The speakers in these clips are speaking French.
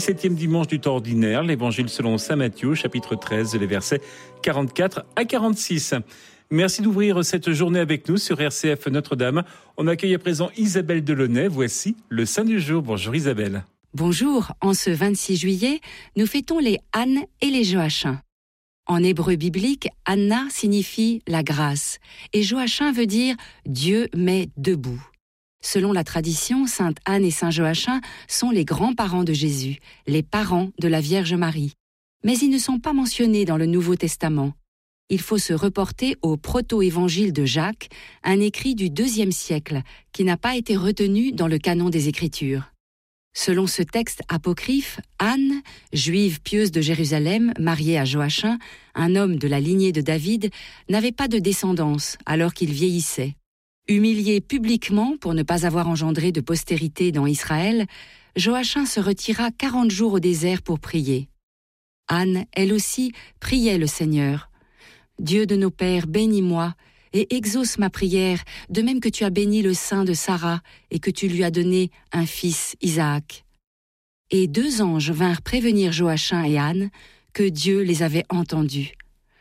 Septième dimanche du temps ordinaire, l'évangile selon saint Matthieu, chapitre 13, les versets 44 à 46. Merci d'ouvrir cette journée avec nous sur RCF Notre-Dame. On accueille à présent Isabelle Delaunay. Voici le Saint du jour. Bonjour Isabelle. Bonjour, en ce 26 juillet, nous fêtons les Anne et les Joachim. En hébreu biblique, Anna signifie la grâce et Joachim veut dire Dieu met debout. Selon la tradition, sainte Anne et saint Joachim sont les grands-parents de Jésus, les parents de la Vierge Marie. Mais ils ne sont pas mentionnés dans le Nouveau Testament. Il faut se reporter au proto-évangile de Jacques, un écrit du IIe siècle, qui n'a pas été retenu dans le canon des Écritures. Selon ce texte apocryphe, Anne, juive pieuse de Jérusalem, mariée à Joachim, un homme de la lignée de David, n'avait pas de descendance alors qu'il vieillissait. Humilié publiquement pour ne pas avoir engendré de postérité dans Israël, Joachim se retira 40 jours au désert pour prier. Anne, elle aussi, priait le Seigneur. « Dieu de nos pères, bénis-moi et exauce ma prière, de même que tu as béni le sein de Sarah et que tu lui as donné un fils, Isaac. » Et 2 anges vinrent prévenir Joachim et Anne que Dieu les avait entendus.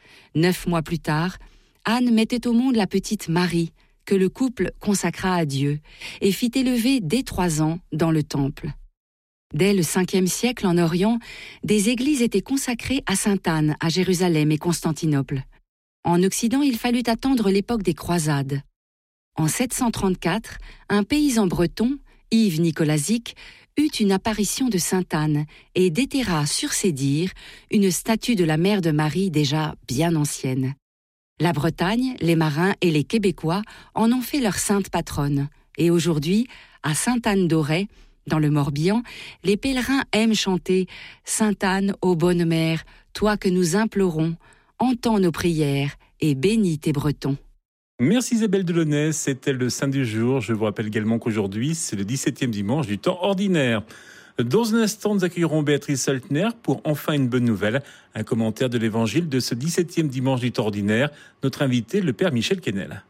9 mois plus tard, Anne mettait au monde la petite Marie, que le couple consacra à Dieu et fit élever dès 3 ans dans le temple. Dès le 5e siècle en Orient, des églises étaient consacrées à sainte Anne à Jérusalem et Constantinople. En Occident, il fallut attendre l'époque des croisades. En 734, un paysan breton, Yves Nicolazic, eut une apparition de sainte Anne et déterra sur ses dires une statue de la mère de Marie déjà bien ancienne. La Bretagne, les marins et les Québécois en ont fait leur sainte patronne. Et aujourd'hui, à Sainte-Anne-d'Auray, dans le Morbihan, les pèlerins aiment chanter « Sainte Anne, ô bonne mère, toi que nous implorons, entends nos prières et bénis tes Bretons. » Merci Isabelle Delaunay, c'était le Saint du jour. Je vous rappelle également qu'aujourd'hui, c'est le 17e dimanche du temps ordinaire. Dans un instant, nous accueillerons Béatrice Saltner pour enfin une bonne nouvelle, un commentaire de l'évangile de ce 17e dimanche du temps ordinaire. Notre invité, le Père Michel Quesnel.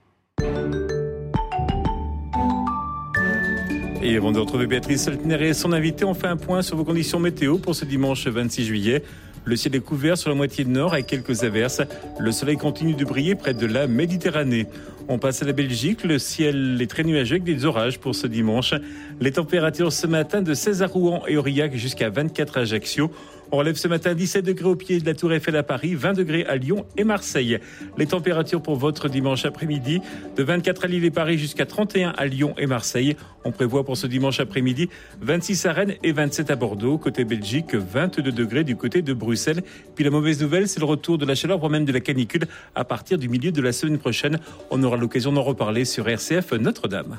Et avant de retrouver Béatrice Saltner et son invité, on fait un point sur vos conditions météo pour ce dimanche 26 juillet. Le ciel est couvert sur la moitié nord avec quelques averses. Le soleil continue de briller près de la Méditerranée. On passe à la Belgique. Le ciel est très nuageux avec des orages pour ce dimanche. Les températures ce matin de 16 à Rouen et Aurillac jusqu'à 24 à Ajaccio. On relève ce matin 17 degrés au pied de la Tour Eiffel à Paris, 20 degrés à Lyon et Marseille. Les températures pour votre dimanche après-midi, de 24 à Lille et Paris jusqu'à 31 à Lyon et Marseille. On prévoit pour ce dimanche après-midi 26 à Rennes et 27 à Bordeaux. Côté Belgique, 22 degrés du côté de Bruxelles. Puis la mauvaise nouvelle, c'est le retour de la chaleur, voire même de la canicule à partir du milieu de la semaine prochaine. On aura l'occasion d'en reparler sur RCF Notre-Dame.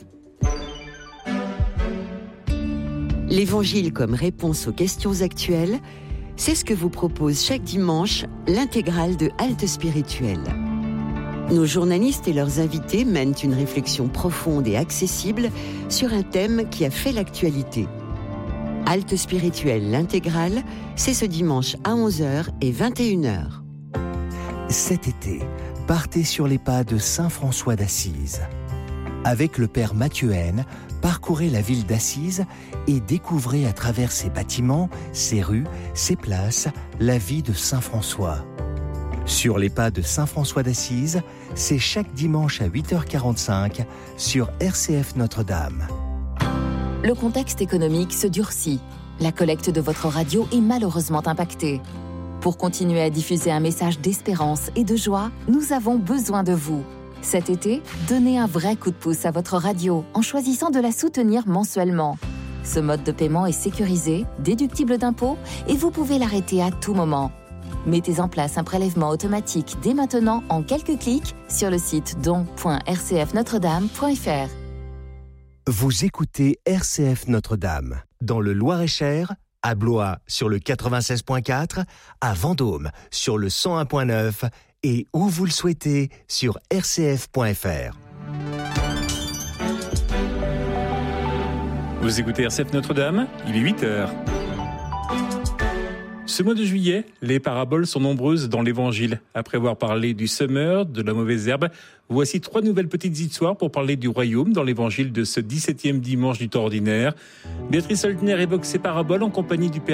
L'Évangile comme réponse aux questions actuelles, c'est ce que vous propose chaque dimanche l'intégrale de Halte Spirituelle. Nos journalistes et leurs invités mènent une réflexion profonde et accessible sur un thème qui a fait l'actualité. Halte Spirituelle, l'intégrale, c'est ce dimanche à 11h et 21h. Cet été, partez sur les pas de Saint François d'Assise. Avec le Père Mathieu Haine, parcourez la ville d'Assise et découvrez à travers ses bâtiments, ses rues, ses places, la vie de Saint François. Sur les pas de Saint François d'Assise, c'est chaque dimanche à 8h45 sur RCF Notre-Dame. Le contexte économique se durcit. La collecte de votre radio est malheureusement impactée. Pour continuer à diffuser un message d'espérance et de joie, nous avons besoin de vous. Cet été, donnez un vrai coup de pouce à votre radio en choisissant de la soutenir mensuellement. Ce mode de paiement est sécurisé, déductible d'impôts et vous pouvez l'arrêter à tout moment. Mettez en place un prélèvement automatique dès maintenant en quelques clics sur le site don.rcfnotredame.fr. Vous écoutez RCF Notre-Dame, dans le Loir-et-Cher, à Blois sur le 96.4, à Vendôme sur le 101.9 et où vous le souhaitez sur rcf.fr. Vous écoutez RCF Notre-Dame, il est 8h. Ce mois de juillet, les paraboles sont nombreuses dans l'Évangile. Après avoir parlé du semeur, de la mauvaise herbe, voici 3 nouvelles petites histoires pour parler du royaume dans l'Évangile de ce 17e dimanche du temps ordinaire. Béatrice Holtner évoque ces paraboles en compagnie du Père